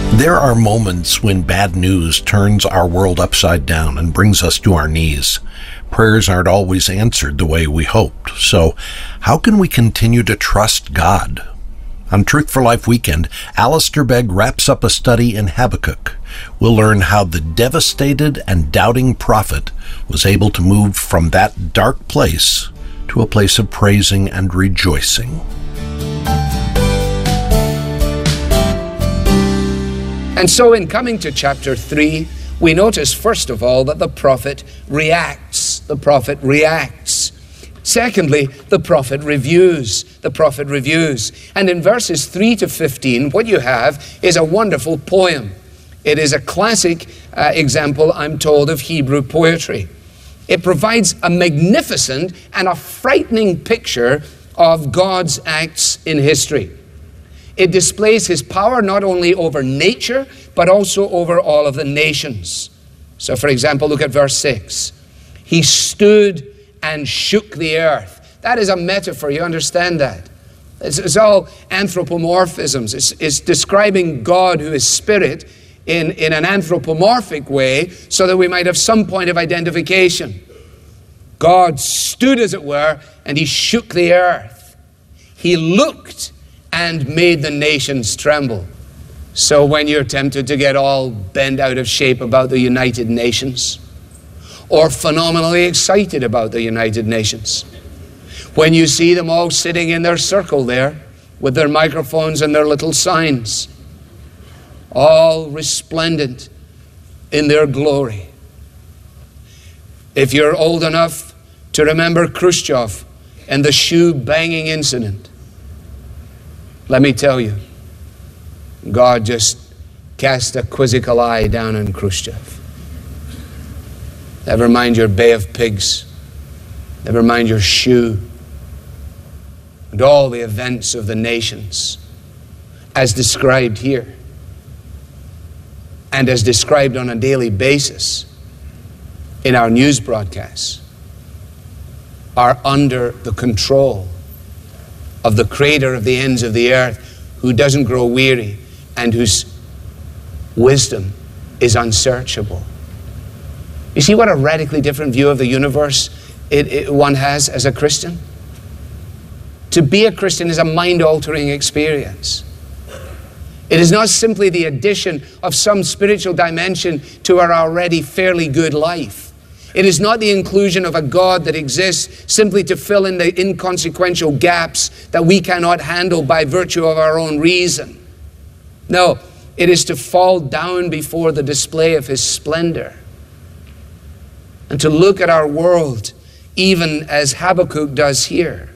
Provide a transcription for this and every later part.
There are moments when bad news turns our world upside down and brings us to our knees. Prayers aren't always answered the way we hoped. So, how can we continue to trust God? On Truth for Life Weekend, Alistair Begg wraps up a study in Habakkuk. We'll learn how the devastated and doubting prophet was able to move from that dark place to a place of praising and rejoicing. And so in coming to chapter 3, we notice, first of all, that the prophet reacts. The prophet reacts. Secondly, the prophet reviews. The prophet reviews. And in verses 3 to 15, what you have is a wonderful poem. It is a classic example, I'm told, of Hebrew poetry. It provides a magnificent and a frightening picture of God's acts in history. It displays his power not only over nature, but also over all of the nations. So, for example, look at verse 6. He stood and shook the earth. That is a metaphor, you understand that? It's all anthropomorphisms. It's describing God, who is spirit, in an anthropomorphic way, so that we might have some point of identification. God stood, as it were, and he shook the earth. He looked and made the nations tremble. So when you're tempted to get all bent out of shape about the United Nations, or phenomenally excited about the United Nations, when you see them all sitting in their circle there with their microphones and their little signs, all resplendent in their glory. If you're old enough to remember Khrushchev and the shoe banging incident, let me tell you, God just cast a quizzical eye down on Khrushchev. Never mind your Bay of Pigs. Never mind your shoe. And all the events of the nations as described here and as described on a daily basis in our news broadcasts are under the control of the creator of the ends of the earth, who doesn't grow weary and whose wisdom is unsearchable. You see what a radically different view of the universe one has as a Christian? To be a Christian is a mind-altering experience. It is not simply the addition of some spiritual dimension to our already fairly good life. It is not the inclusion of a God that exists simply to fill in the inconsequential gaps that we cannot handle by virtue of our own reason. No, it is to fall down before the display of his splendor and to look at our world even as Habakkuk does here,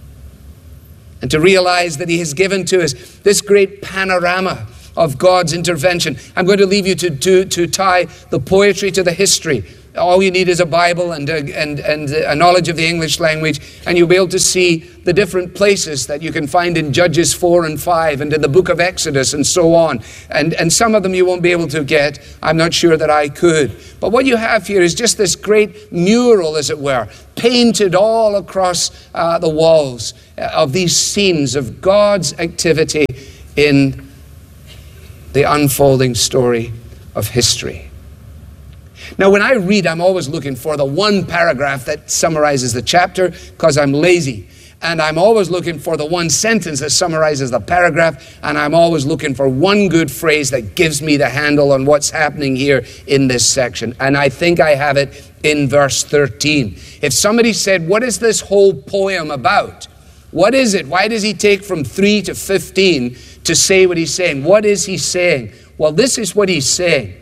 and to realize that he has given to us this great panorama of God's intervention. I'm going to leave you to tie the poetry to the history. All you need is a Bible and a knowledge of the English language, and you'll be able to see the different places that you can find in Judges 4 and 5 and in the book of Exodus and so on. And some of them you won't be able to get. I'm not sure that I could. But what you have here is just this great mural, as it were, painted all across the walls of these scenes of God's activity in the unfolding story of history. Now, when I read, I'm always looking for the one paragraph that summarizes the chapter, because I'm lazy. And I'm always looking for the one sentence that summarizes the paragraph. And I'm always looking for one good phrase that gives me the handle on what's happening here in this section. And I think I have it in verse 13. If somebody said, what is this whole poem about? What is it? Why does he take from 3 to 15 to say what he's saying? What is he saying? Well, this is what he's saying.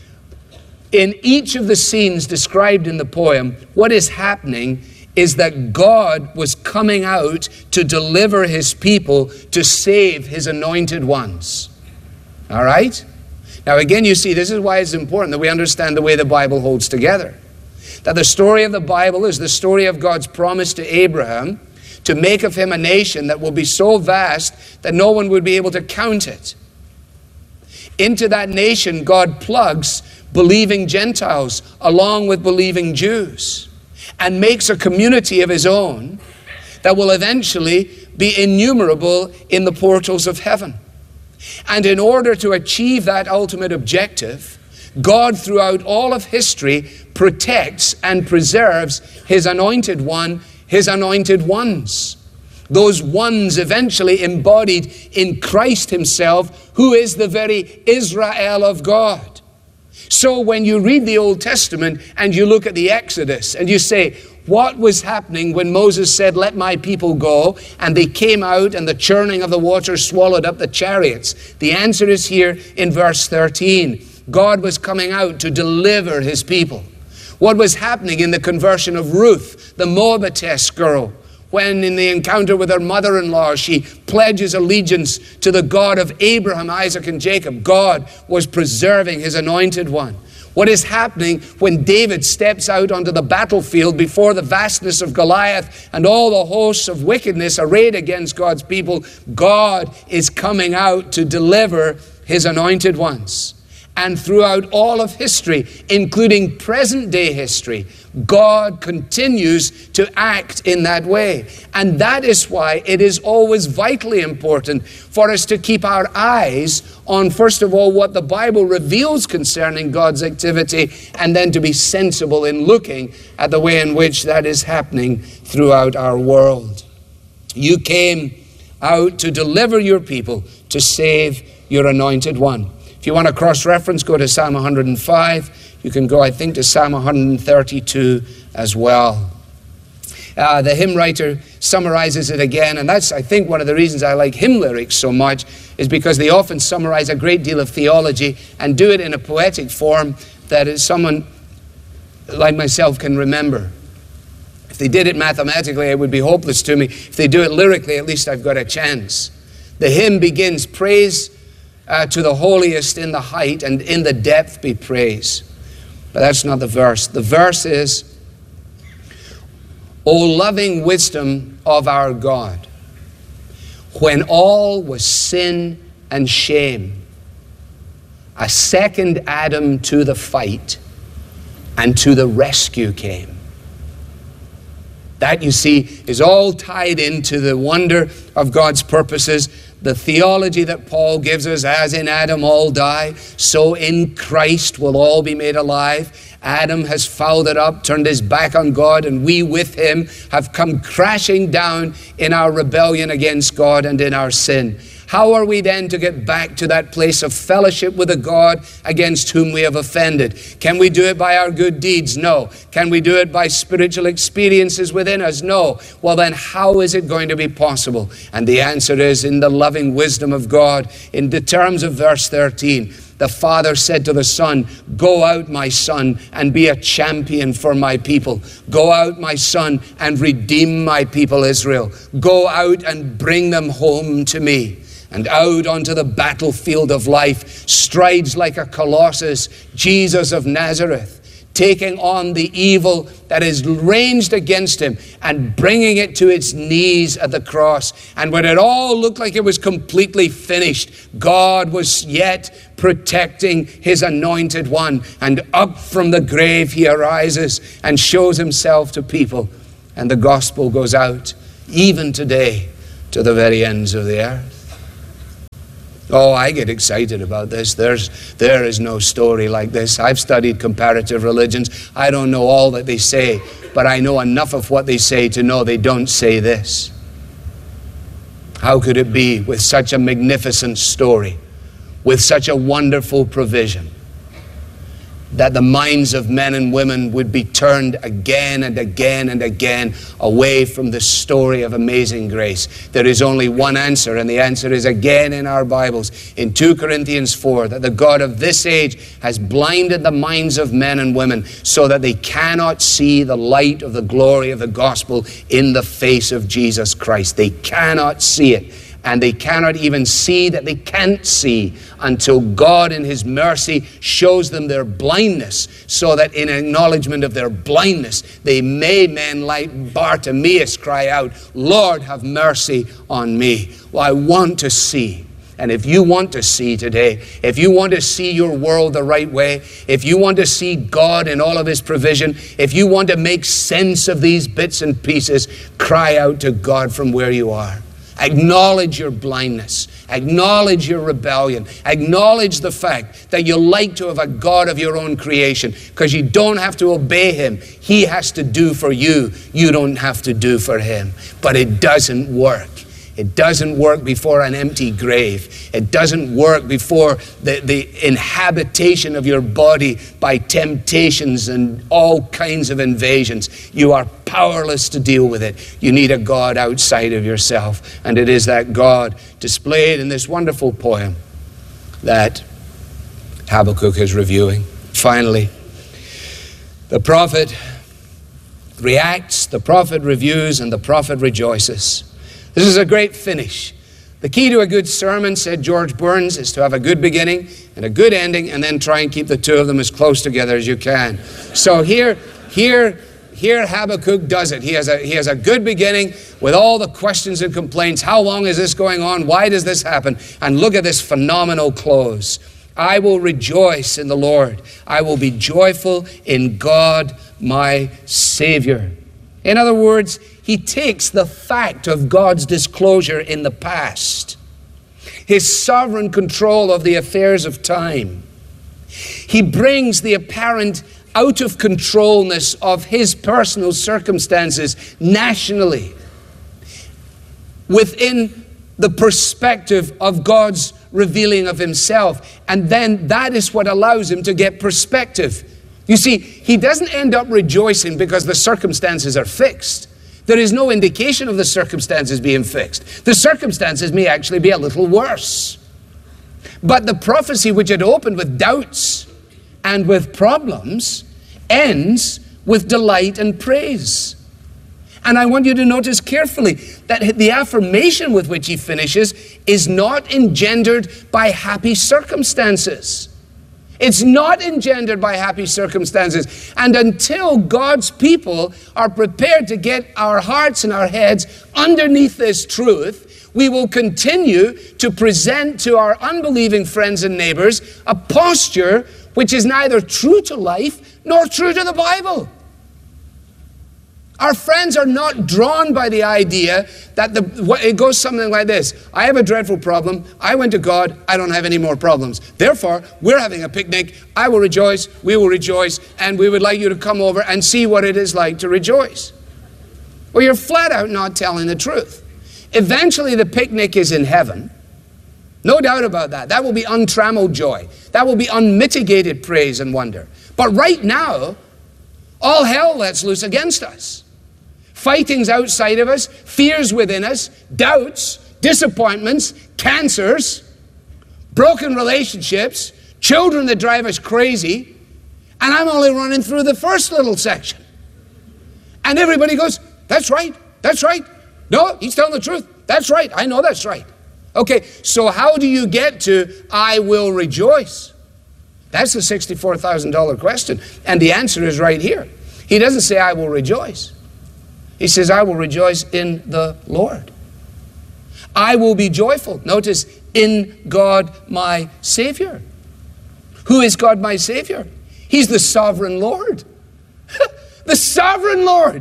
In each of the scenes described in the poem, what is happening is that God was coming out to deliver his people, to save his anointed ones. All right? Now again, you see, this is why it's important that we understand the way the Bible holds together. That the story of the Bible is the story of God's promise to Abraham to make of him a nation that will be so vast that no one would be able to count it. Into that nation, God plugs believing Gentiles along with believing Jews and makes a community of his own that will eventually be innumerable in the portals of heaven. And in order to achieve that ultimate objective, God throughout all of history protects and preserves His anointed one, His anointed ones. Those ones eventually embodied in Christ Himself, who is the very Israel of God. So when you read the Old Testament and you look at the Exodus and you say, what was happening when Moses said, let my people go, and they came out and the churning of the water swallowed up the chariots? The answer is here in verse 13. God was coming out to deliver His people. What was happening in the conversion of Ruth, the Moabitess girl, when in the encounter with her mother-in-law, she pledges allegiance to the God of Abraham, Isaac, and Jacob. God was preserving His anointed one. What is happening when David steps out onto the battlefield before the vastness of Goliath and all the hosts of wickedness arrayed against God's people? God is coming out to deliver His anointed ones. And throughout all of history, including present-day history, God continues to act in that way. And that is why it is always vitally important for us to keep our eyes on, first of all, what the Bible reveals concerning God's activity, and then to be sensible in looking at the way in which that is happening throughout our world. You came out to deliver your people, to save your anointed one. If you want to cross-reference, go to Psalm 105. You can go, I think, to Psalm 132 as well. The hymn writer summarizes it again, and that's, I think, one of the reasons I like hymn lyrics so much, is because they often summarize a great deal of theology and do it in a poetic form that is someone like myself can remember. If they did it mathematically, it would be hopeless to me. If they do it lyrically, at least I've got a chance. The hymn begins, praise to the holiest in the height, and in the depth be praise. But that's not the verse. The verse is, O loving wisdom of our God, when all was sin and shame, a second Adam to the fight and to the rescue came. That, you see, is all tied into the wonder of God's purposes. The theology that Paul gives us, as in Adam all die, so in Christ will all be made alive. Adam has fouled it up, turned his back on God, and we with him have come crashing down in our rebellion against God and in our sin. How are we then to get back to that place of fellowship with a God against whom we have offended? Can we do it by our good deeds? No. Can we do it by spiritual experiences within us? No. Well then, how is it going to be possible? And the answer is in the loving wisdom of God. In the terms of verse 13, the Father said to the Son, go out, my Son, and be a champion for my people. Go out, my Son, and redeem my people Israel. Go out and bring them home to me. And out onto the battlefield of life strides like a colossus Jesus of Nazareth, taking on the evil that is ranged against him and bringing it to its knees at the cross. And when it all looked like it was completely finished, God was yet protecting his anointed one. And up from the grave he arises and shows himself to people. And the gospel goes out, even today, to the very ends of the earth. Oh, I get excited about this. There is no story like this. I've studied comparative religions. I don't know all that they say, but I know enough of what they say to know they don't say this. How could it be with such a magnificent story, with such a wonderful provision, that the minds of men and women would be turned again and again and again away from the story of amazing grace? There is only one answer, and the answer is again in our Bibles. In 2 Corinthians 4, that the God of this age has blinded the minds of men and women so that they cannot see the light of the glory of the gospel in the face of Jesus Christ. They cannot see it. And they cannot even see that they can't see until God in his mercy shows them their blindness, so that in acknowledgement of their blindness, they may, men like Bartimaeus, cry out, Lord, have mercy on me. Well, I want to see. And if you want to see today, if you want to see your world the right way, if you want to see God in all of his provision, if you want to make sense of these bits and pieces, cry out to God from where you are. Acknowledge your blindness. Acknowledge your rebellion. Acknowledge the fact that you like to have a God of your own creation, because you don't have to obey him. He has to do for you. You don't have to do for him. But it doesn't work. It doesn't work before an empty grave. It doesn't work before the inhabitation of your body by temptations and all kinds of invasions. You are powerless to deal with it. You need a God outside of yourself. And it is that God displayed in this wonderful poem that Habakkuk is reviewing. Finally, the prophet reacts, the prophet reviews, and the prophet rejoices. This is a great finish. The key to a good sermon, said George Burns, is to have a good beginning and a good ending, and then try and keep the two of them as close together as you can. So here Habakkuk does it. He has a good beginning with all the questions and complaints. How long is this going on? Why does this happen? And look at this phenomenal close. I will rejoice in the Lord. I will be joyful in God, my Savior. In other words, he takes the fact of God's disclosure in the past, his sovereign control of the affairs of time. He brings the apparent out of controlness of his personal circumstances nationally within the perspective of God's revealing of himself. And then that is what allows him to get perspective. You see, he doesn't end up rejoicing because the circumstances are fixed. There is no indication of the circumstances being fixed. The circumstances may actually be a little worse. But the prophecy, which had opened with doubts and with problems, ends with delight and praise. And I want you to notice carefully that the affirmation with which he finishes is not engendered by happy circumstances. It's not engendered by happy circumstances. And until God's people are prepared to get our hearts and our heads underneath this truth, we will continue to present to our unbelieving friends and neighbors a posture which is neither true to life nor true to the Bible. Our friends are not drawn by the idea that it goes something like this. I have a dreadful problem. I went to God. I don't have any more problems. Therefore, we're having a picnic. I will rejoice. We will rejoice. And we would like you to come over and see what it is like to rejoice. Well, you're flat out not telling the truth. Eventually, the picnic is in heaven. No doubt about that. That will be untrammeled joy. That will be unmitigated praise and wonder. But right now, all hell lets loose against us. Fightings outside of us, fears within us, doubts, disappointments, cancers, broken relationships, children that drive us crazy, and I'm only running through the first little section. And everybody goes, that's right, that's right. No, he's telling the truth. That's right, I know that's right. Okay, so how do you get to I will rejoice? That's the $64,000 question, and the answer is right here. He doesn't say I will rejoice. He says, I will rejoice in the Lord. I will be joyful. Notice, in God my Savior. Who is God my Savior? He's the sovereign Lord. The sovereign Lord.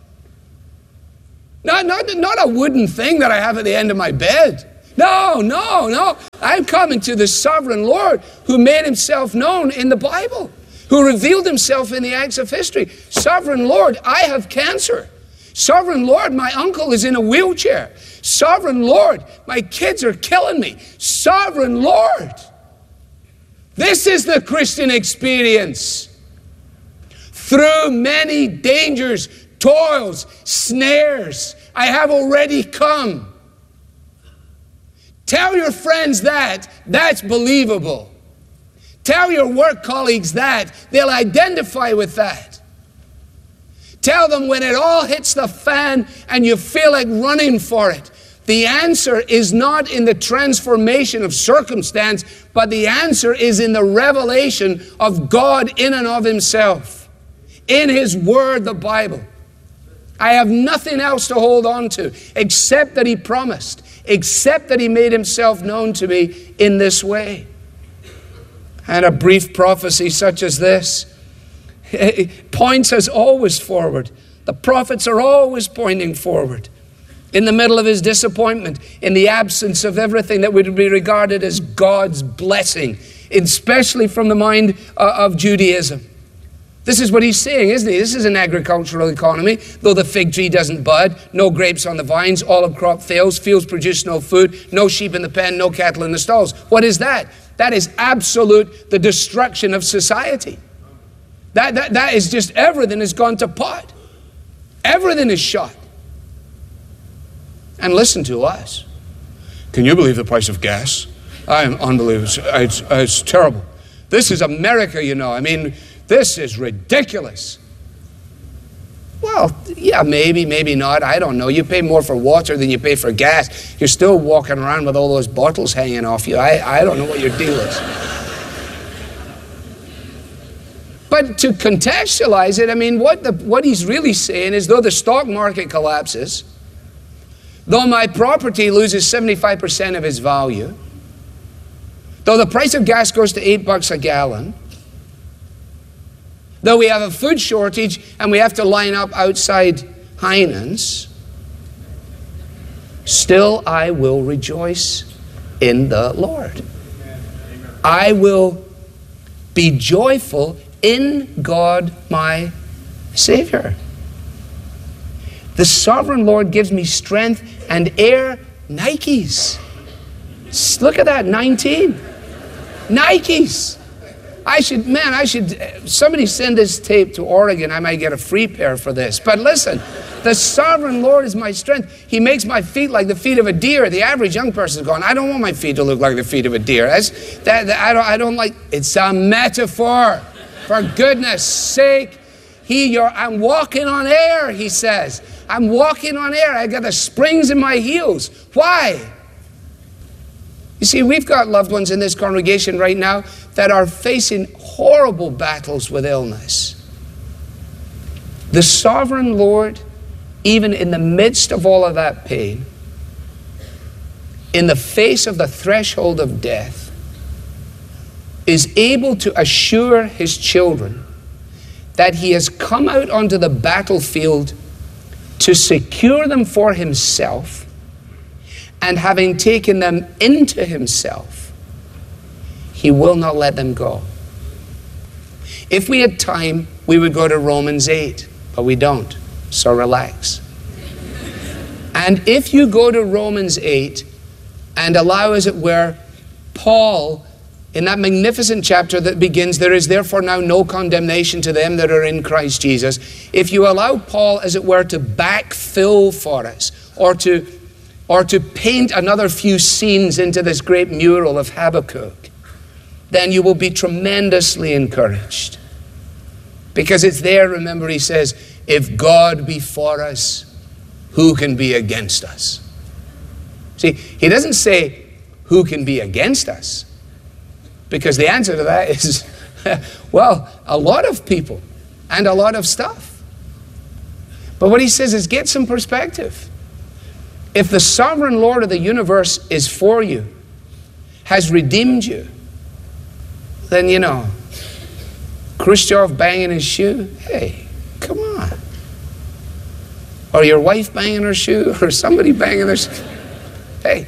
Not a wooden thing that I have at the end of my bed. No. I'm coming to the sovereign Lord who made himself known in the Bible, who revealed himself in the acts of history. Sovereign Lord, I have cancer. Sovereign Lord, my uncle is in a wheelchair. Sovereign Lord, my kids are killing me. Sovereign Lord. This is the Christian experience. Through many dangers, toils, snares, I have already come. Tell your friends that's believable. Tell your work colleagues that, they'll identify with that. Tell them when it all hits the fan and you feel like running for it. The answer is not in the transformation of circumstance, but the answer is in the revelation of God in and of himself. In his word, the Bible. I have nothing else to hold on to except that he promised, except that he made himself known to me in this way. And a brief prophecy such as this, it points us always forward. The prophets are always pointing forward. in the middle of his disappointment, in the absence of everything that would be regarded as God's blessing, especially from the mind of Judaism. This is what he's saying, isn't he? This is an agricultural economy. Though the fig tree doesn't bud, no grapes on the vines, olive crop fails, fields produce no food, no sheep in the pen, no cattle in the stalls. What is that? That is absolute, the destruction of society. That is just, everything has gone to pot. Everything is shot. And listen to us. Can you believe the price of gas? I am unbelievable. It's terrible. This is America, you know. I mean, this is ridiculous. Well, yeah, maybe, maybe not. I don't know. You pay more for water than you pay for gas. You're still walking around with all those bottles hanging off you. I don't know what your deal is. But to contextualize it, I mean, what he's really saying is, though the stock market collapses, though my property loses 75% of its value, though the price of gas goes to $8 a gallon, though we have a food shortage and we have to line up outside Heinen's, still I will rejoice in the Lord. I will be joyful in God my Savior. The sovereign Lord gives me strength and air. Nikes. Look at that, 19. Nikes. Somebody send this tape to Oregon. I might get a free pair for this. But listen, the sovereign Lord is my strength. He makes my feet like the feet of a deer. The average young person is going, I don't want my feet to look like the feet of a deer. I don't like, it's a metaphor. For goodness sake, I'm walking on air, he says. I'm walking on air. I got the springs in my heels. Why? You see, we've got loved ones in this congregation right now that are facing horrible battles with illness. The sovereign Lord, even in the midst of all of that pain, in the face of the threshold of death, is able to assure his children that he has come out onto the battlefield to secure them for himself, and having taken them into himself, he will not let them go. If we had time, we would go to Romans 8, but we don't, so relax. And if you go to Romans 8 and allow, as it were, Paul, in that magnificent chapter that begins, there is therefore now no condemnation to them that are in Christ Jesus. If you allow Paul, as it were, to backfill for us, or to paint another few scenes into this great mural of Habakkuk, then you will be tremendously encouraged. Because it's there, remember, he says, if God be for us, who can be against us? See, he doesn't say, who can be against us? Because the answer to that is, well, a lot of people and a lot of stuff. But what he says is, get some perspective. If the sovereign Lord of the universe is for you, has redeemed you, then, you know, Khrushchev banging his shoe, hey, come on. Or your wife banging her shoe, or somebody banging their shoe, hey.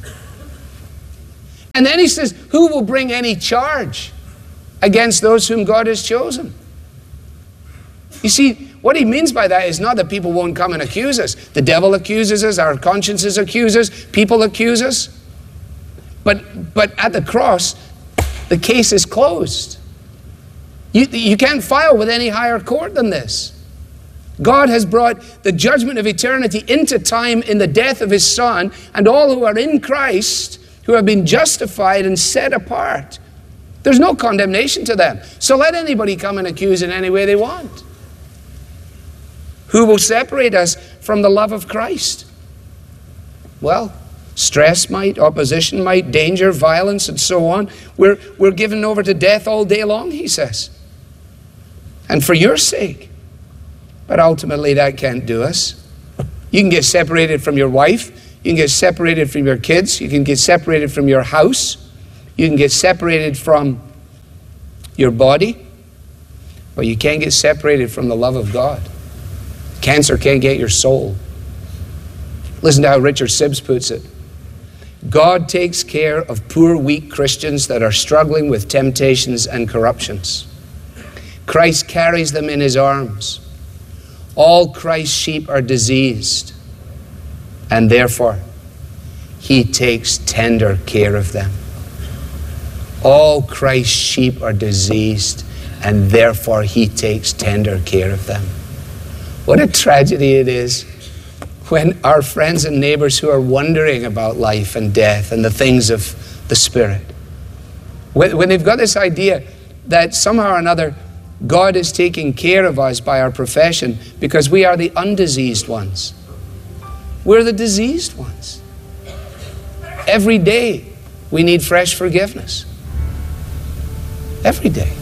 And then he says, who will bring any charge against those whom God has chosen? You see, what he means by that is not that people won't come and accuse us. The devil accuses us, our consciences accuse us, people accuse us. But at the cross, the case is closed. You can't file with any higher court than this. God has brought the judgment of eternity into time in the death of his Son, and all who are in Christ, who have been justified and set apart, there's no condemnation to them. So let anybody come and accuse in any way they want. Who will separate us from the love of Christ? Well, stress might, opposition might, danger, violence, and so on. We're given over to death all day long, he says. And for your sake. But ultimately that can't do us. You can get separated from your wife. You can get separated from your kids. You can get separated from your house. You can get separated from your body. But you can't get separated from the love of God. Cancer can't get your soul. Listen to how Richard Sibbes puts it. God takes care of poor, weak Christians that are struggling with temptations and corruptions. Christ carries them in his arms. All Christ's sheep are diseased, and therefore he takes tender care of them. All Christ's sheep are diseased, and therefore he takes tender care of them. What a tragedy it is when our friends and neighbors who are wondering about life and death and the things of the Spirit, when they've got this idea that somehow or another God is taking care of us by our profession because we are the undiseased ones. We're the diseased ones. Every day we need fresh forgiveness. Every day.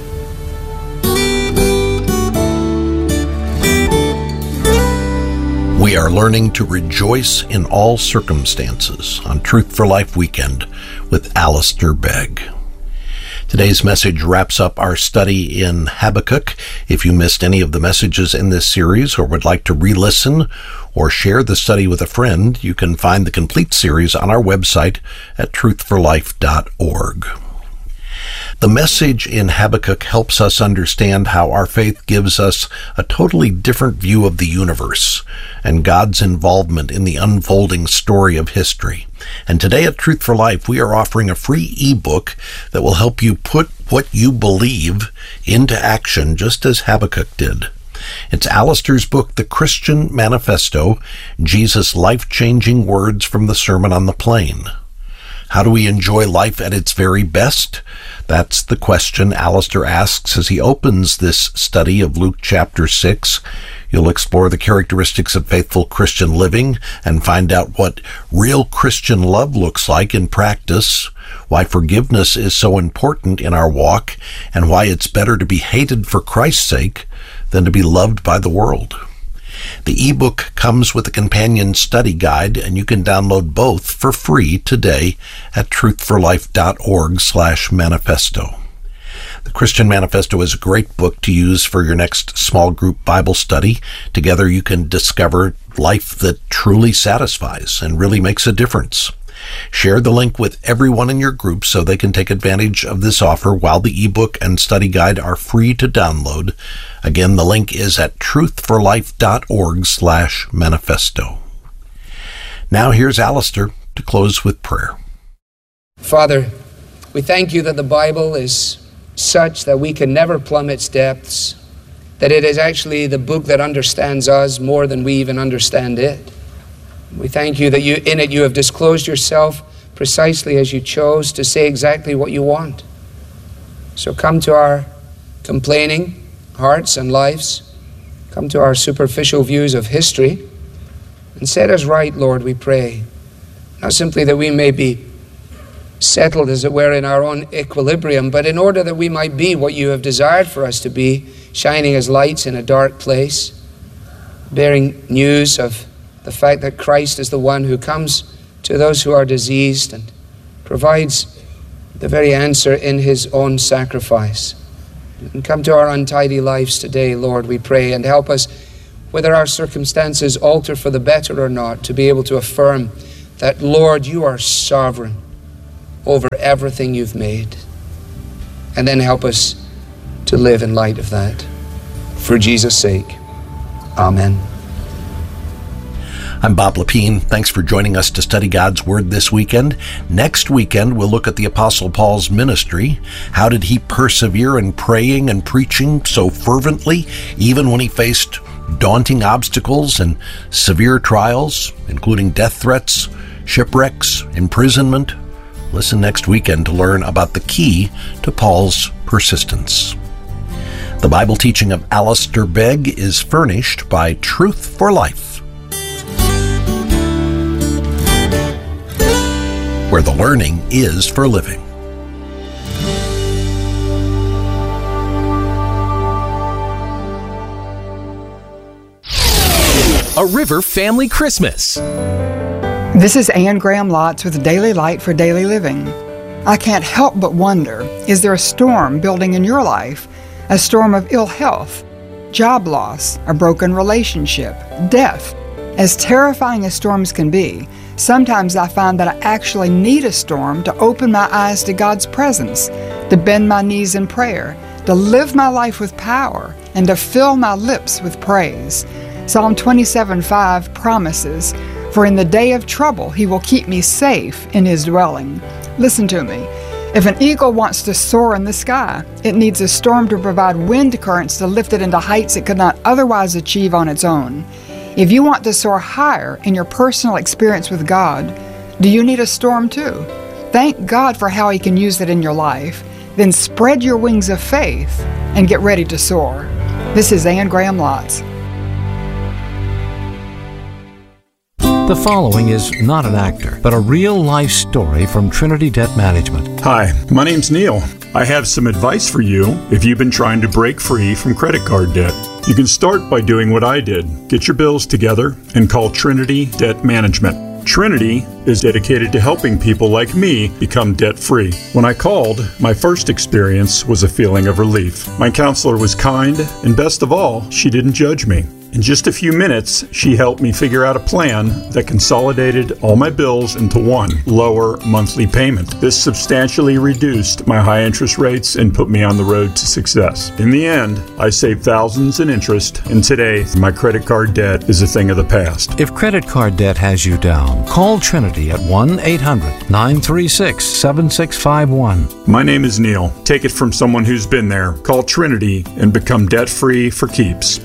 We are learning to rejoice in all circumstances on Truth for Life Weekend with Alistair Begg. Today's message wraps up our study in Habakkuk. If you missed any of the messages in this series or would like to re-listen or share the study with a friend, you can find the complete series on our website at truthforlife.org. The message in Habakkuk helps us understand how our faith gives us a totally different view of the universe and God's involvement in the unfolding story of history. And today at Truth for Life, we are offering a free ebook that will help you put what you believe into action, just as Habakkuk did. It's Alistair's book, The Christian Manifesto, Jesus' life-changing words from the Sermon on the Plain. How do we enjoy life at its very best? That's the question Alistair asks as he opens this study of Luke chapter 6. You'll explore the characteristics of faithful Christian living and find out what real Christian love looks like in practice, why forgiveness is so important in our walk, and why it's better to be hated for Christ's sake than to be loved by the world. The ebook comes with a companion study guide, and you can download both for free today at truthforlife.org/manifesto. The Christian Manifesto is a great book to use for your next small group Bible study. Together you can discover life that truly satisfies and really makes a difference. Share the link with everyone in your group so they can take advantage of this offer while the ebook and study guide are free to download. Again, the link is at truthforlife.org/manifesto. Now here's Alistair to close with prayer. Father, we thank you that the Bible is such that we can never plumb its depths, that it is actually the book that understands us more than we even understand it. We thank you that in it you have disclosed yourself precisely as you chose to say exactly what you want. So come to our complaining hearts and lives, come to our superficial views of history, and set us right, Lord, we pray. Not simply that we may be settled, as it were, in our own equilibrium, but in order that we might be what you have desired for us to be, shining as lights in a dark place, bearing news of the fact that Christ is the one who comes to those who are diseased and provides the very answer in his own sacrifice. And come to our untidy lives today, Lord, we pray, and help us, whether our circumstances alter for the better or not, to be able to affirm that, Lord, you are sovereign over everything you've made. And then help us to live in light of that. For Jesus' sake, amen. I'm Bob Lepine. Thanks for joining us to study God's Word this weekend. Next weekend, we'll look at the Apostle Paul's ministry. How did he persevere in praying and preaching so fervently, even when he faced daunting obstacles and severe trials, including death threats, shipwrecks, imprisonment? Listen next weekend to learn about the key to Paul's persistence. The Bible teaching of Alistair Begg is furnished by Truth for Life, where the learning is for living. A River Family Christmas. This is Anne Graham Lotz with Daily Light for Daily Living. I can't help but wonder, is there a storm building in your life? A storm of ill health, job loss, a broken relationship, death, As terrifying as storms can be, sometimes I find that I actually need a storm to open my eyes to God's presence, to bend my knees in prayer, to live my life with power, and to fill my lips with praise. Psalm 27:5 promises, "For in the day of trouble he will keep me safe in his dwelling." Listen to me. If an eagle wants to soar in the sky, it needs a storm to provide wind currents to lift it into heights it could not otherwise achieve on its own. If you want to soar higher in your personal experience with God, do you need a storm too? Thank God for how He can use it in your life. Then spread your wings of faith and get ready to soar. This is Ann Graham Lotz. The following is not an actor, but a real-life story from Trinity Debt Management. Hi, my name's Neil. I have some advice for you if you've been trying to break free from credit card debt. You can start by doing what I did. Get your bills together and call Trinity Debt Management. Trinity is dedicated to helping people like me become debt-free. When I called, my first experience was a feeling of relief. My counselor was kind, and best of all, she didn't judge me. In just a few minutes, she helped me figure out a plan that consolidated all my bills into one lower monthly payment. This substantially reduced my high interest rates and put me on the road to success. In the end, I saved thousands in interest, and today, my credit card debt is a thing of the past. If credit card debt has you down, call Trinity at 1-800-936-7651. My name is Neil. Take it from someone who's been there. Call Trinity and become debt-free for keeps.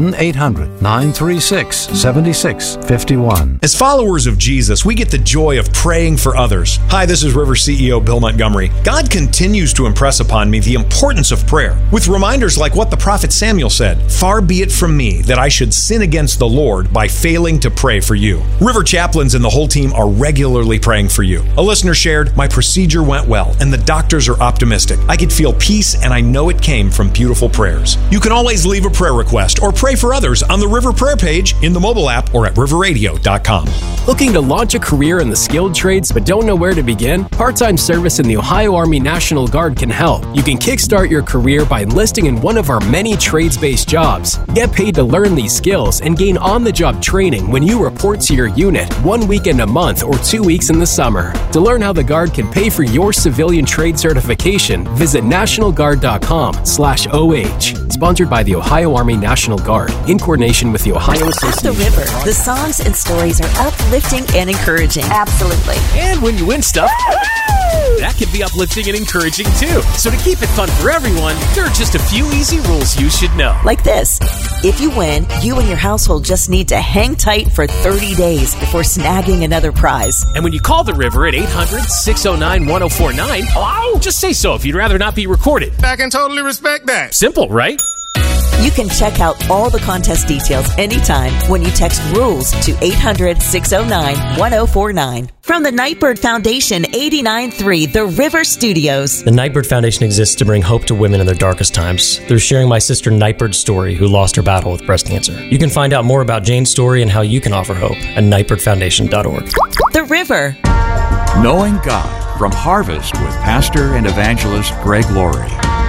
1-800-936-7651. As followers of Jesus, we get the joy of praying for others. Hi, this is River CEO Bill Montgomery. God continues to impress upon me the importance of prayer, with reminders like what the prophet Samuel said, "Far be it from me that I should sin against the Lord by failing to pray for you." River chaplains and the whole team are regularly praying for you. A listener shared, "My procedure went well, and the doctors are optimistic. I could feel peace, and I know it came from beautiful prayers." You can always leave a prayer request or pray for others on the River Prayer page, in the mobile app, or at riverradio.com. Looking to launch a career in the skilled trades but don't know where to begin? Part-time service in the Ohio Army National Guard can help. You can kickstart your career by enlisting in one of our many trades-based jobs. Get paid to learn these skills and gain on-the-job training when you report to your unit 1 weekend a month or 2 weeks in the summer. To learn how the Guard can pay for your civilian trade certification, visit nationalguard.com/OH. Sponsored by the Ohio Army National Guard, in coordination with the Ohio Association. At the River, the songs and stories are uplifting and encouraging. Absolutely. And when you win stuff, that can be uplifting and encouraging too. So to keep it fun for everyone, there are just a few easy rules you should know. Like this. If you win, you and your household just need to hang tight for 30 days before snagging another prize. And when you call the River at 800-609-1049, hello? Just say so if you'd rather not be recorded. I can totally respect that. Simple, right? You can check out all the contest details anytime when you text RULES to 800-609-1049. From the Nightbird Foundation 89.3 The River Studios. The Nightbird Foundation exists to bring hope to women in their darkest times through sharing my sister Nightbird's story, who lost her battle with breast cancer. You can find out more about Jane's story and how you can offer hope at nightbirdfoundation.org. The River. Knowing God from Harvest with Pastor and Evangelist Greg Laurie.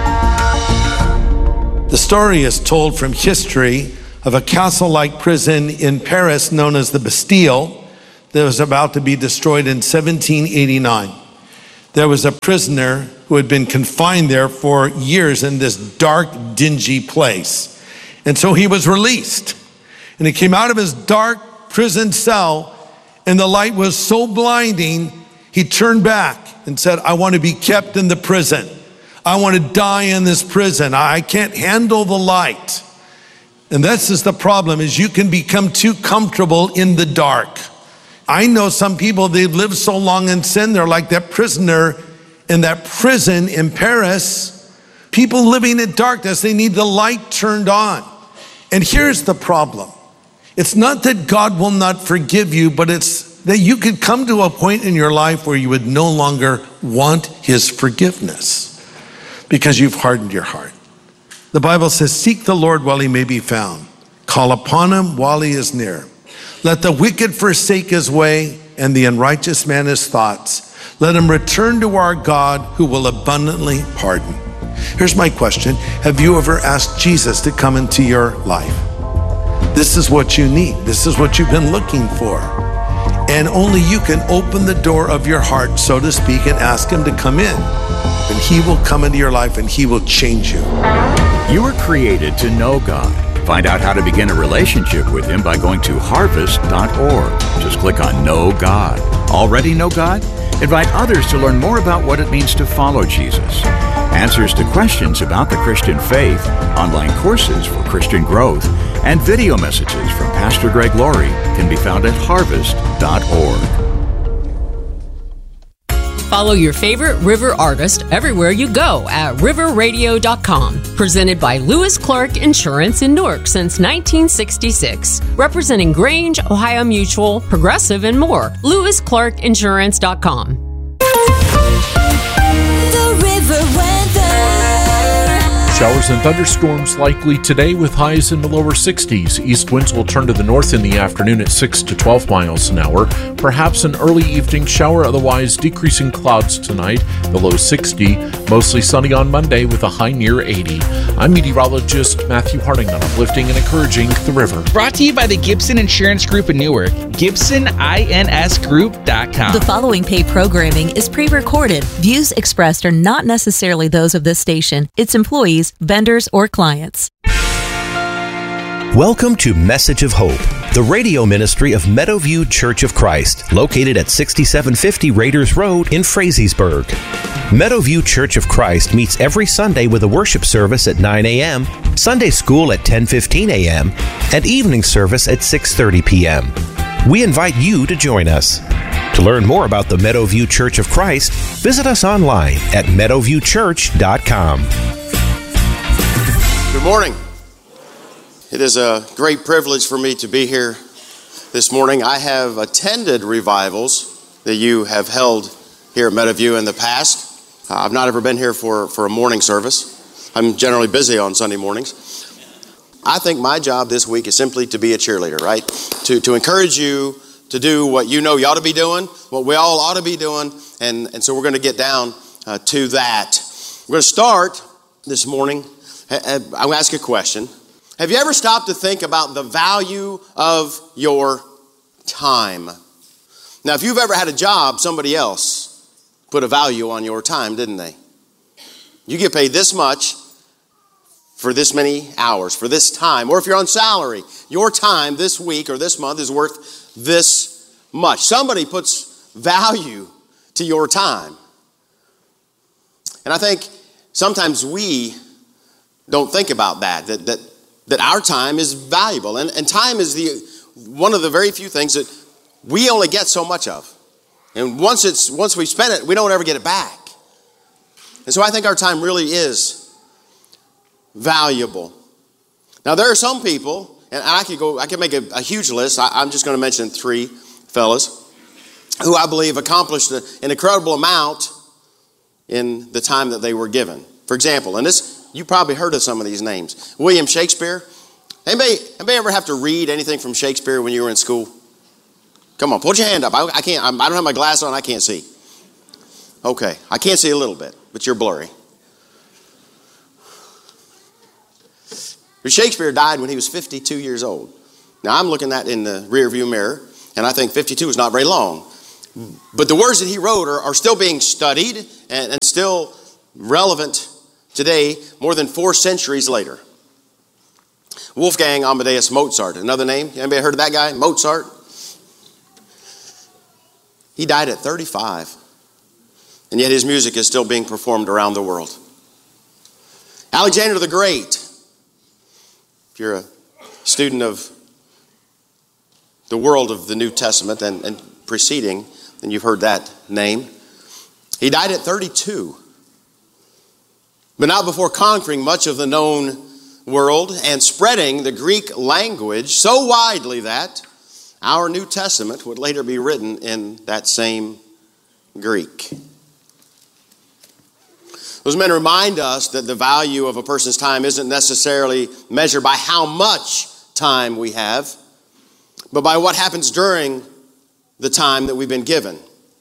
The story is told from history of a castle-like prison in Paris known as the Bastille that was about to be destroyed in 1789. There was a prisoner who had been confined there for years in this dark, dingy place. And so he was released. And he came out of his dark prison cell, and the light was so blinding, he turned back and said, "I want to be kept in the prison. I want to die in this prison. I can't handle the light." And this is the problem, is you can become too comfortable in the dark. I know some people, they've lived so long in sin, they're like that prisoner in that prison in Paris. People living in darkness, they need the light turned on. And here's the problem. It's not that God will not forgive you, but it's that you could come to a point in your life where you would no longer want His forgiveness, because you've hardened your heart. The Bible says, "Seek the Lord while He may be found. Call upon Him while He is near. Let the wicked forsake his way, and the unrighteous man his thoughts. Let him return to our God, who will abundantly pardon." Here's my question. Have you ever asked Jesus to come into your life? This is what you need. This is what you've been looking for. And only you can open the door of your heart, so to speak, and ask him to come in. And he will come into your life and he will change you. You were created to know God. Find out how to begin a relationship with him by going to harvest.org. Just click on Know God. Already know God? Invite others to learn more about what it means to follow Jesus. Answers to questions about the Christian faith, online courses for Christian growth, and video messages from Pastor Greg Laurie can be found at harvest.org. Follow your favorite River artist everywhere you go at riverradio.com. Presented by Lewis Clark Insurance in Newark since 1966. Representing Grange, Ohio Mutual, Progressive, and more. LewisClarkInsurance.com. The River weather. Showers and thunderstorms likely today with highs in the lower 60s. East winds will turn to the north in the afternoon at 6 to 12 miles an hour. Perhaps an early evening shower, otherwise decreasing clouds tonight, the low 60. Mostly sunny on Monday with a high near 80. I'm meteorologist Matthew Harding on Uplifting and Encouraging the River. Brought to you by the Gibson Insurance Group in Newark. GibsonInsGroup.com. The following paid programming is pre-recorded. Views expressed are not necessarily those of this station, its employees, vendors, or clients. Welcome to Message of Hope, the radio ministry of Meadowview Church of Christ, located at 6750 Raiders Road in Frazeysburg. Meadowview Church of Christ meets every Sunday with a worship service at 9 a.m., Sunday school at 10:15 a.m., and evening service at 6:30 p.m. We invite you to join us. To learn more about the Meadowview Church of Christ, visit us online at meadowviewchurch.com. Good morning. It is a great privilege for me to be here this morning. I have attended revivals that you have held here at Meadowview in the past. I've not ever been here for a morning service. I'm generally busy on Sunday mornings. I think my job this week is simply to be a cheerleader, right? To encourage you to do what you know you ought to be doing, what we all ought to be doing, and so we're going to get down to that. We're going to start this morning. I'm going to ask you a question. Have you ever stopped to think about the value of your time? Now, if you've ever had a job, somebody else put a value on your time, didn't they? You get paid this much for this many hours, for this time. Or if you're on salary, your time this week or this month is worth this much. Somebody puts value to your time. And I think sometimes we don't think about that our time is valuable. And time is one of the very few things that we only get so much of. And once we spend it, we don't ever get it back. And so I think our time really is valuable. Now there are some people, and I could make a huge list. I'm just going to mention 3 fellas who I believe accomplished an incredible amount in the time that they were given. For example, and this, you probably heard of some of these names. William Shakespeare. Anybody ever have to read anything from Shakespeare when you were in school? Come on, put your hand up. I don't have my glasses on. I can't see. Okay, I can't see a little bit, but you're blurry. Shakespeare died when he was 52 years old. Now, I'm looking at in the rearview mirror, and I think 52 is not very long. But the words that he wrote are still being studied and still relevant today, more than 4 centuries later. Wolfgang Amadeus Mozart, another name. Anybody heard of that guy? Mozart. He died at 35. And yet his music is still being performed around the world. Alexander the Great. If you're a student of the world of the New Testament and preceding, then you've heard that name. He died at 32. But not before conquering much of the known world and spreading the Greek language so widely that our New Testament would later be written in that same Greek. Those men remind us that the value of a person's time isn't necessarily measured by how much time we have, but by what happens during the time that we've been given.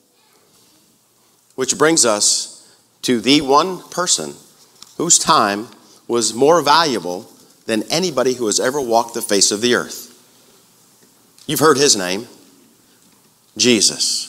Which brings us to the one person whose time was more valuable than anybody who has ever walked the face of the earth. You've heard his name, Jesus.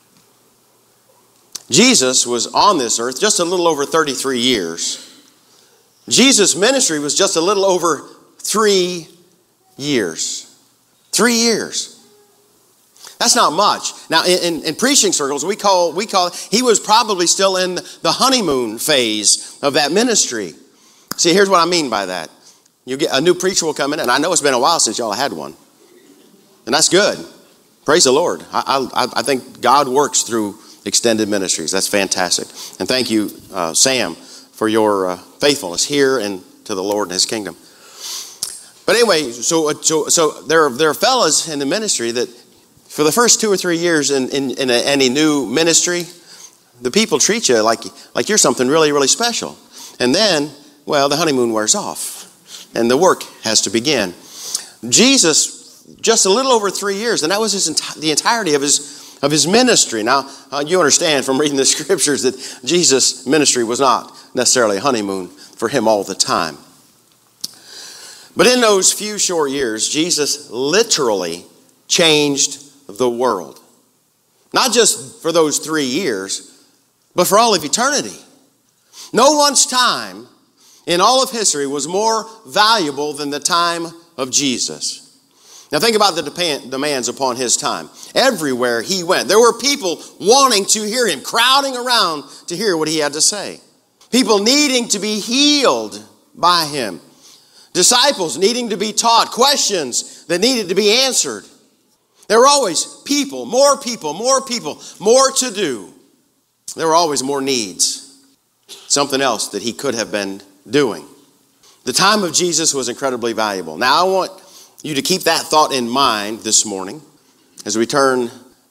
Jesus was on this earth just a little over 33 years. Jesus' ministry was just a little over 3 years. 3 years. That's not much. Now, in preaching circles, we call he was probably still in the honeymoon phase of that ministry. See, here's what I mean by that. You get a new preacher will come in, and I know it's been a while since y'all had one, and that's good. Praise the Lord. I think God works through extended ministries. That's fantastic. And thank you, Sam, for your faithfulness here and to the Lord and His kingdom. But anyway, so there are fellas in the ministry that for the first 2 or 3 years in any new ministry, the people treat you like you're something really, really special. And then, well, the honeymoon wears off and the work has to begin. Jesus, just a little over 3 years, and that was the entirety of his ministry. Now, you understand from reading the scriptures that Jesus' ministry was not necessarily a honeymoon for him all the time. But in those few short years, Jesus literally changed the world. Not just for those 3 years, but for all of eternity. No one's time in all of history was more valuable than the time of Jesus. Now think about the demands upon his time. Everywhere he went, there were people wanting to hear him, crowding around to hear what he had to say. People needing to be healed by him. Disciples needing to be taught, questions that needed to be answered. There were always people, more to do. There were always more needs. Something else that he could have been doing. The time of Jesus was incredibly valuable. Now I want you to keep that thought in mind this morning as we turn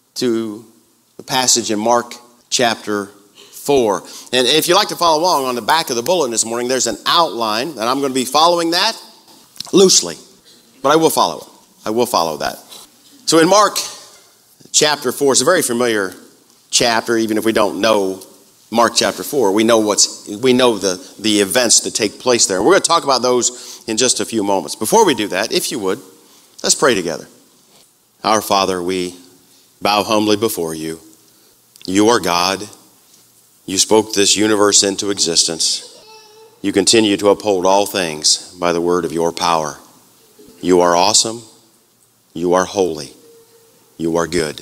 to the passage in Mark chapter 4. And if you'd like to follow along, on the back of the bulletin this morning, there's an outline, and I'm going to be following that loosely. But I will follow it. I will follow that. So in Mark chapter 4, it's a very familiar chapter, even if we don't know Mark chapter 4. We know the events that take place there. We're going to talk about those in just a few moments. Before we do that, if you would, let's pray together. Our Father, we bow humbly before you. You are God. You spoke this universe into existence. You continue to uphold all things by the word of your power. You are awesome. You are holy. You are good.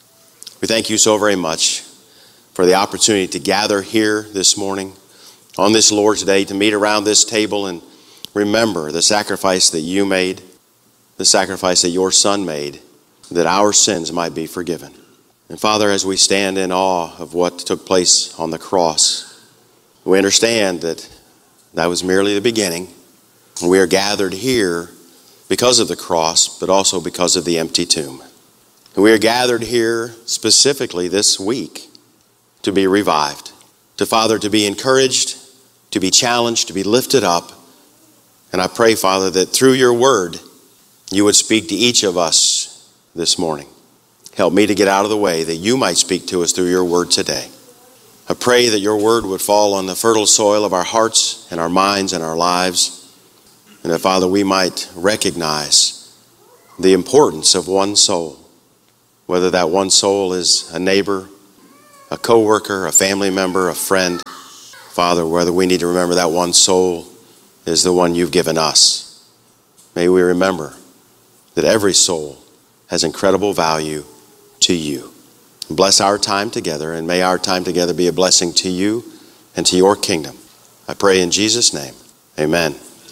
We thank you so very much for the opportunity to gather here this morning on this Lord's Day, to meet around this table and remember the sacrifice that you made, the sacrifice that your Son made, that our sins might be forgiven. And Father, as we stand in awe of what took place on the cross, we understand that that was merely the beginning. We are gathered here because of the cross, but also because of the empty tomb. And we are gathered here specifically this week to be revived, to Father, to be encouraged, to be challenged, to be lifted up. And I pray, Father, that through your word, you would speak to each of us this morning. Help me to get out of the way that you might speak to us through your word today. I pray that your word would fall on the fertile soil of our hearts and our minds and our lives. And that, Father, we might recognize the importance of one soul, whether that one soul is a neighbor, a co-worker, a family member, a friend. Father, whether we need to remember that one soul is the one you've given us. May we remember that every soul has incredible value to you. Bless our time together, and may our time together be a blessing to you and to your kingdom. I pray in Jesus' name. Amen.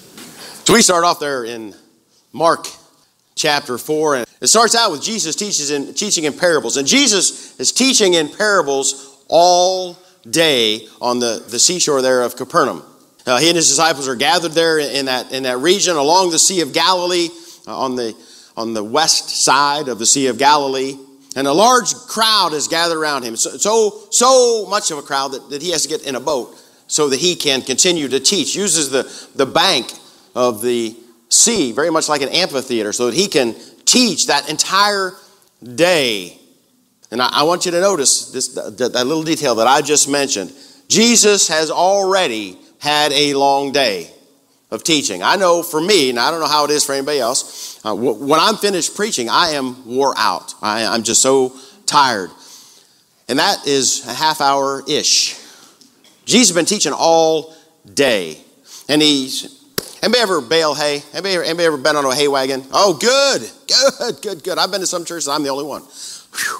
So we start off there in Mark chapter 4, and it starts out with Jesus teaching in parables. And Jesus is teaching in parables all day on the seashore there of Capernaum. He and his disciples are gathered there in that region along the Sea of Galilee, on the west side of the Sea of Galilee. And a large crowd is gathered around him. So much of a crowd that he has to get in a boat so that he can continue to teach. Uses the bank of the sea, very much like an amphitheater, so that he can teach that entire day. And I want you to notice that little detail that I just mentioned. Jesus has already had a long day. of teaching. I know for me, and I don't know how it is for anybody else, when I'm finished preaching, I am wore out. I'm just so tired. And that is a half hour-ish. Jesus has been teaching all day. And anybody ever bale hay? Anybody ever been on a hay wagon? Oh, good. I've been to some churches, I'm the only one. Whew.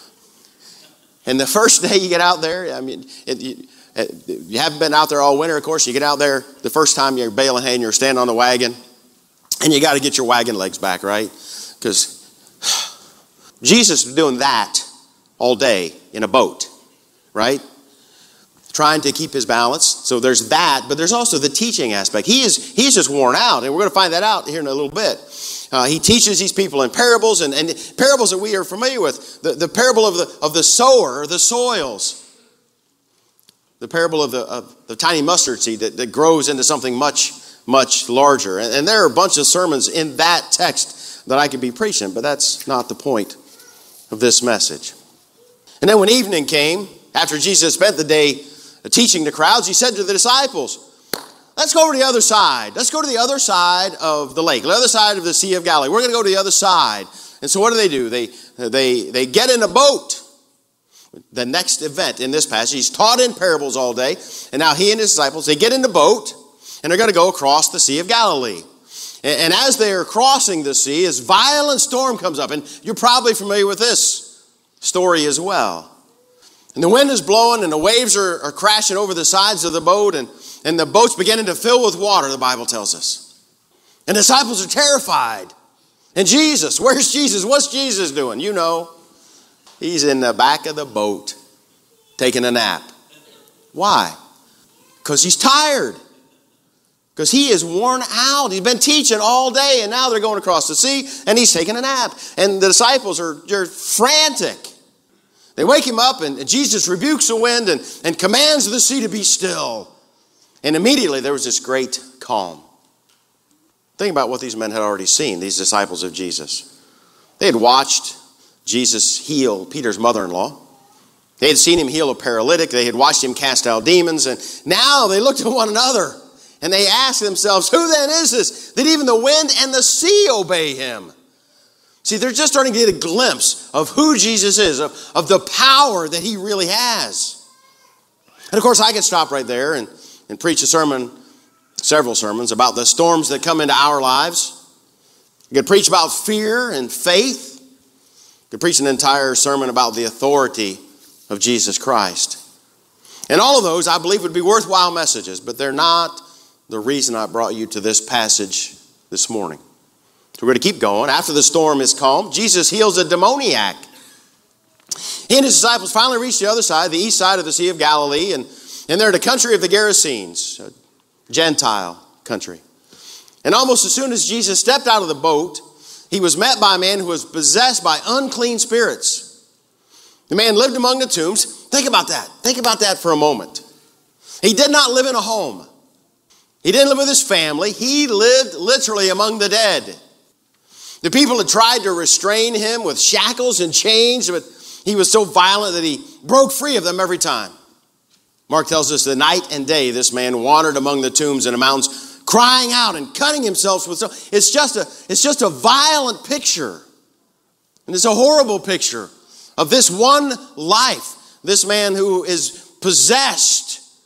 And the first day you get out there, I mean, you haven't been out there all winter, of course. You get out there the first time you're baling hay and you're standing on the wagon, and you got to get your wagon legs back, right? Because Jesus was doing that all day in a boat, right? Trying to keep his balance. So there's that, but there's also the teaching aspect. He's just worn out, and we're going to find that out here in a little bit. He teaches these people in parables, and parables that we are familiar with. The parable of the sower, the soils. The parable of the tiny mustard seed that grows into something much, much larger. And there are a bunch of sermons in that text that I could be preaching, but that's not the point of this message. And then when evening came, after Jesus spent the day teaching the crowds, he said to the disciples, let's go over to the other side. Let's go to the other side of the lake, the other side of the Sea of Galilee. We're going to go to the other side. And so what do? They get in a boat. The next event in this passage, he's taught in parables all day, and now he and his disciples, they get in the boat, and they're going to go across the Sea of Galilee. And as they're crossing the sea, a violent storm comes up, and you're probably familiar with this story as well. And the wind is blowing, and the waves are crashing over the sides of the boat, and the boat's beginning to fill with water, the Bible tells us. And the disciples are terrified. And Jesus, where's Jesus? What's Jesus doing? You know. He's in the back of the boat taking a nap. Why? Because he's tired. Because he is worn out. He's been teaching all day, and now they're going across the sea, and he's taking a nap. And the disciples are frantic. They wake him up, and Jesus rebukes the wind and commands the sea to be still. And immediately there was this great calm. Think about what these men had already seen, these disciples of Jesus. They had watched Jesus heal Peter's mother-in-law. They had seen him heal a paralytic. They had watched him cast out demons. And now they looked at one another and they asked themselves, who then is this that even the wind and the sea obey him? See, they're just starting to get a glimpse of who Jesus is, of the power that he really has. And of course, I could stop right there and preach a sermon, several sermons, about the storms that come into our lives. I could preach about fear and faith. I could preach an entire sermon about the authority of Jesus Christ. And all of those, I believe, would be worthwhile messages, but they're not the reason I brought you to this passage this morning. So we're going to keep going. After the storm is calm, Jesus heals a demoniac. He and his disciples finally reach the other side, the east side of the Sea of Galilee, and they're in the country of the Gerasenes, a Gentile country. And almost as soon as Jesus stepped out of the boat, he was met by a man who was possessed by unclean spirits. The man lived among the tombs. Think about that. Think about that for a moment. He did not live in a home. He didn't live with his family. He lived literally among the dead. The people had tried to restrain him with shackles and chains, but he was so violent that he broke free of them every time. Mark tells us that night and day this man wandered among the tombs and the mountains, crying out and cutting himself with it's just a violent picture. And it's a horrible picture of this one life, this man who is possessed